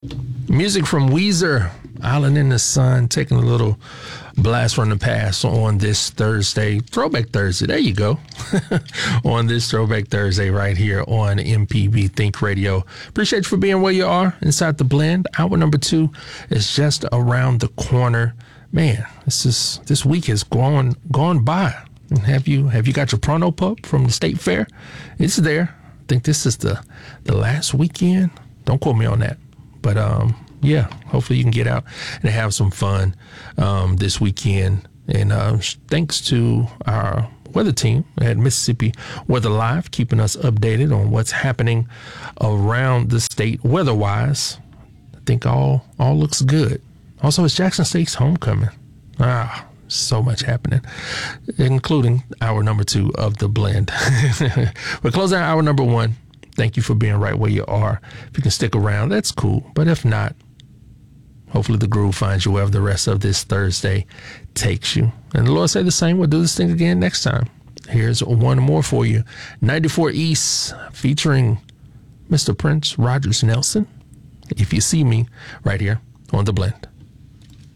Music from Weezer, Island in the Sun, taking a little blast from the past on this Thursday, Throwback Thursday. There you go. On this Throwback Thursday right here on MPB Think Radio. Appreciate you for being where you are inside the blend. Hour number 2 is just around the corner. Man, this week has gone by. Have you got your Pronto Pup from the State Fair? It's there. I think this is the last weekend. Don't quote me on that. But yeah, hopefully you can get out and have some fun this weekend. And thanks to our weather team at Mississippi Weather Live, keeping us updated on what's happening around the state weather-wise. I think all looks good. Also, it's Jackson State's homecoming. So much happening, including hour number 2 of the blend. We're closing out hour number 1. Thank you for being right where you are. If you can stick around, that's cool. But if not, hopefully the groove finds you wherever the rest of this Thursday takes you. And the Lord said the same. We'll do this thing again next time. Here's one more for you. 94 East featuring Mr. Prince Rogers Nelson. If you see me right here on the blend.